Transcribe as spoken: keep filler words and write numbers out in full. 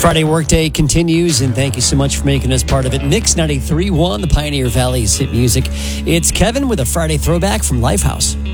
Friday workday continues, and thank you so much for making us part of it. Mix ninety-three point one, the Pioneer Valley's hit music. It's Kevin with a Friday throwback from Lifehouse.